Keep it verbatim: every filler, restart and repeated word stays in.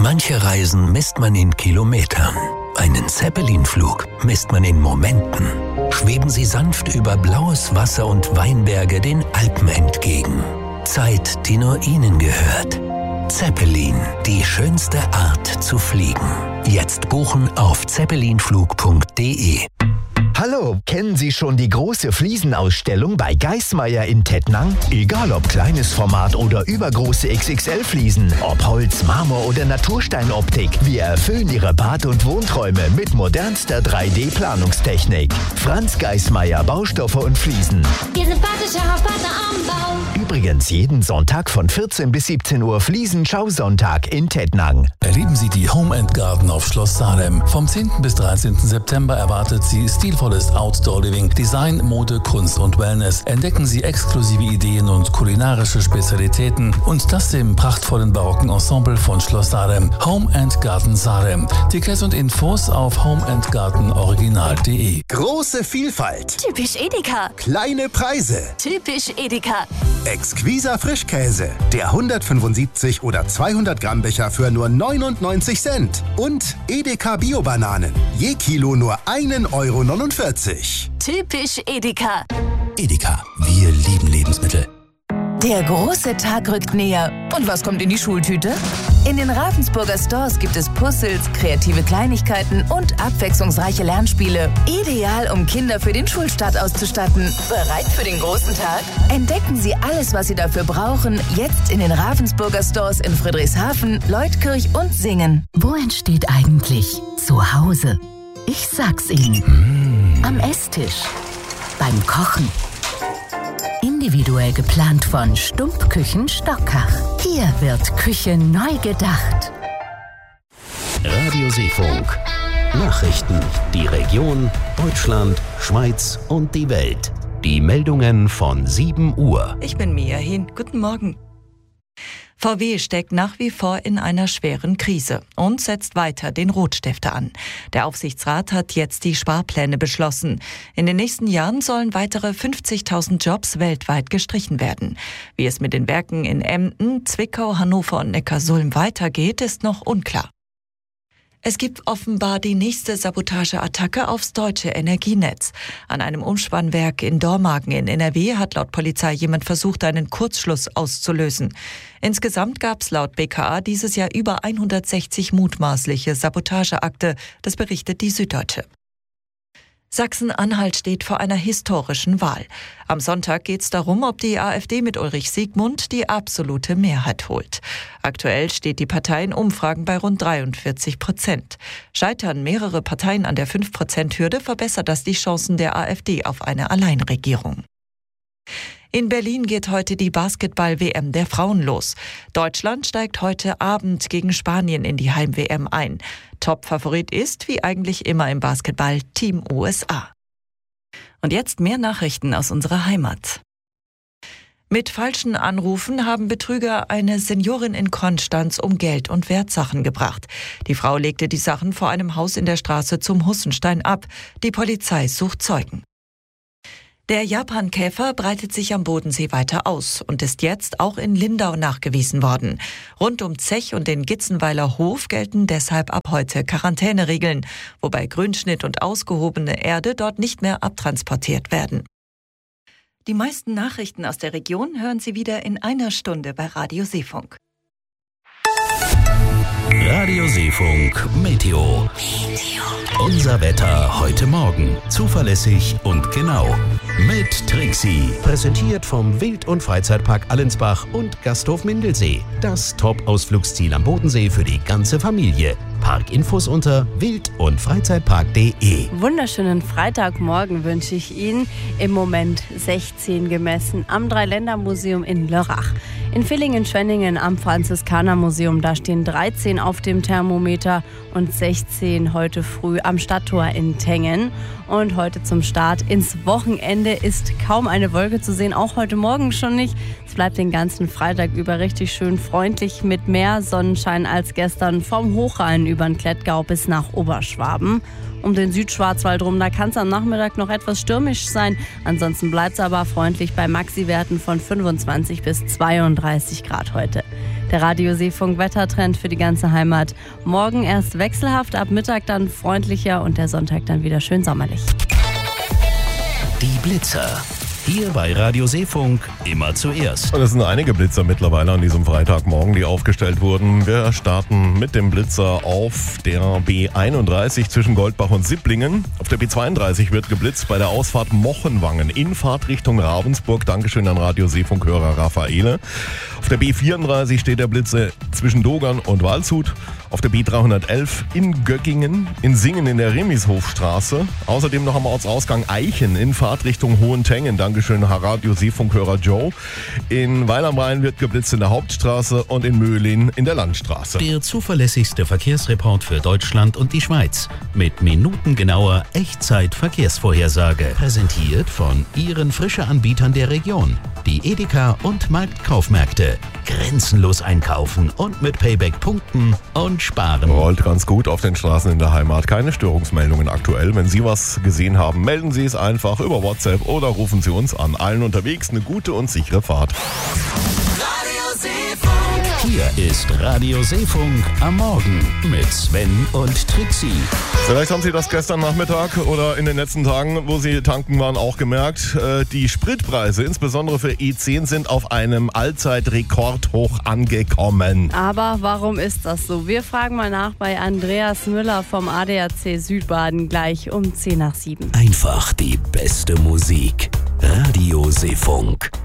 Manche Reisen misst man in Kilometern. Einen Zeppelin-Flug misst man in Momenten. Schweben Sie sanft über blaues Wasser und Weinberge den Alpen entgegen. Zeit, die nur Ihnen gehört. Zeppelin, die schönste Art zu fliegen. Jetzt buchen auf zeppelinflug punkt de. Hallo, kennen Sie schon die große Fliesenausstellung bei Geismeier in Tettnang? Egal ob kleines Format oder übergroße X X L-Fliesen, ob Holz, Marmor oder Natursteinoptik, wir erfüllen Ihre Bad- und Wohnträume mit modernster drei D-Planungstechnik. Franz Geismeier, Baustoffe und Fliesen. Ihr sympathischer Hauptpartner am Bau. Übrigens jeden Sonntag von vierzehn bis siebzehn Uhr Fliesen-Schausonntag in Tettnang. Erleben Sie die Home and Garden auf Schloss Salem. Vom zehnten bis dreizehnten September erwartet Sie stilvolles Outdoor-Living, Design, Mode, Kunst und Wellness. Entdecken Sie exklusive Ideen und kulinarische Spezialitäten und das im prachtvollen barocken Ensemble von Schloss Salem. Home and Garden Salem. Tickets und Infos auf home and garden original punkt de. Große Vielfalt. Typisch Edeka. Kleine Preise. Typisch Edeka. Exquiser Frischkäse. Der hundertfünfundsiebzig oder zweihundert Gramm Becher für nur neunundneunzig Cent. Und Edeka Bio-Bananen. Je Kilo nur einen Euro neunundvierzig. Typisch Edeka. Edeka, wir lieben Lebensmittel. Der große Tag rückt näher. Und was kommt in die Schultüte? In den Ravensburger Stores gibt es Puzzles, kreative Kleinigkeiten und abwechslungsreiche Lernspiele. Ideal, um Kinder für den Schulstart auszustatten. Bereit für den großen Tag? Entdecken Sie alles, was Sie dafür brauchen, jetzt in den Ravensburger Stores in Friedrichshafen, Leutkirch und Singen. Wo entsteht eigentlich Zuhause? Ich sag's Ihnen. Am Esstisch. Beim Kochen. Individuell geplant von Stumpfküchen Stockach. Hier wird Küche neu gedacht. Radio Seefunk. Nachrichten. Die Region, Deutschland, Schweiz und die Welt. Die Meldungen von sieben Uhr. Ich bin Mia Hin. Guten Morgen. V W steckt nach wie vor in einer schweren Krise und setzt weiter den Rotstifter an. Der Aufsichtsrat hat jetzt die Sparpläne beschlossen. In den nächsten Jahren sollen weitere fünfzigtausend Jobs weltweit gestrichen werden. Wie es mit den Werken in Emden, Zwickau, Hannover und Neckarsulm weitergeht, ist noch unklar. Es gibt offenbar die nächste Sabotageattacke aufs deutsche Energienetz. An einem Umspannwerk in Dormagen in N R W hat laut Polizei jemand versucht, einen Kurzschluss auszulösen. Insgesamt gab es laut B K A dieses Jahr über hundertsechzig mutmaßliche Sabotageakte, das berichtet die Süddeutsche. Sachsen-Anhalt steht vor einer historischen Wahl. Am Sonntag geht es darum, ob die AfD mit Ulrich Siegmund die absolute Mehrheit holt. Aktuell steht die Partei in Umfragen bei rund dreiundvierzig Prozent. Scheitern mehrere Parteien an der fünf Prozent Hürde, verbessert das die Chancen der AfD auf eine Alleinregierung. In Berlin geht heute die Basketball-W M der Frauen los. Deutschland steigt heute Abend gegen Spanien in die Heim-W M ein. Top-Favorit ist, wie eigentlich immer im Basketball, Team U S A. Und jetzt mehr Nachrichten aus unserer Heimat. Mit falschen Anrufen haben Betrüger eine Seniorin in Konstanz um Geld und Wertsachen gebracht. Die Frau legte die Sachen vor einem Haus in der Straße zum Hussenstein ab. Die Polizei sucht Zeugen. Der Japankäfer breitet sich am Bodensee weiter aus und ist jetzt auch in Lindau nachgewiesen worden. Rund um Zech und den Gitzenweiler Hof gelten deshalb ab heute Quarantäneregeln, wobei Grünschnitt und ausgehobene Erde dort nicht mehr abtransportiert werden. Die meisten Nachrichten aus der Region hören Sie wieder in einer Stunde bei Radio Seefunk. Radio Seefunk Meteo. Unser Wetter heute Morgen. Zuverlässig und genau. Mit Trixie. Präsentiert vom Wild- und Freizeitpark Allensbach und Gasthof Mindelsee. Das Top-Ausflugsziel am Bodensee für die ganze Familie. Parkinfos unter wild- und freizeitpark punkt de. Wunderschönen Freitagmorgen wünsche ich Ihnen. Im Moment sechzehn gemessen am Dreiländermuseum in Lörrach. In Villingen-Schwenningen am Franziskanermuseum, da stehen dreizehn auf dem Thermometer und sechzehn heute früh am Stadttor in Tengen. Und heute zum Start ins Wochenende ist kaum eine Wolke zu sehen, auch heute Morgen schon nicht. Es bleibt den ganzen Freitag über richtig schön freundlich mit mehr Sonnenschein als gestern vom Hochrhein über den Klettgau bis nach Oberschwaben. Um den Südschwarzwald rum, da kann es am Nachmittag noch etwas stürmisch sein. Ansonsten bleibt es aber freundlich bei Maxi-Werten von fünfundzwanzig bis zweiunddreißig Grad heute. Der Radio-Seefunk-Wettertrend für die ganze Heimat. Morgen erst wechselhaft, ab Mittag dann freundlicher und der Sonntag dann wieder schön sommerlich. Die Blitzer. Hier bei Radio Seefunk immer zuerst. Und es sind einige Blitzer mittlerweile an diesem Freitagmorgen, die aufgestellt wurden. Wir starten mit dem Blitzer auf der B einunddreißig zwischen Goldbach und Sipplingen. Auf der B zweiunddreißig wird geblitzt bei der Ausfahrt Mochenwangen in Fahrtrichtung Ravensburg. Dankeschön an Radio Seefunk-Hörer Raffaele. Auf der B vierunddreißig steht der Blitzer zwischen Dogern und Waldshut. Auf der B dreihundertelf in Göggingen, in Singen in der Remishofstraße. Außerdem noch am Ortsausgang Eichen in Fahrtrichtung Hohentengen. Dankeschön, Radio Seefunkhörer Joe. In Weil am Rhein wird geblitzt in der Hauptstraße und in Möhlin in der Landstraße. Der zuverlässigste Verkehrsreport für Deutschland und die Schweiz. Mit minutengenauer Echtzeit-Verkehrsvorhersage. Präsentiert von Ihren Frische-Anbietern der Region. Die Edeka und Marktkaufmärkte. Grenzenlos einkaufen und mit Payback punkten und sparen. Rollt ganz gut auf den Straßen in der Heimat. Keine Störungsmeldungen aktuell. Wenn Sie was gesehen haben, melden Sie es einfach über WhatsApp oder rufen Sie uns an. Allen unterwegs eine gute und sichere Fahrt. Radio Seefunk. Hier ist Radio Seefunk am Morgen mit Sven und Trixie. Vielleicht haben Sie das gestern Nachmittag oder in den letzten Tagen, wo Sie tanken waren, auch gemerkt. Die Spritpreise, insbesondere für E zehn, sind auf einem Allzeitrekordhoch angekommen. Aber warum ist das so? Wir fragen mal nach bei Andreas Müller vom A D A C Südbaden gleich um zehn nach sieben. Einfach die beste Musik. Radio Seefunk.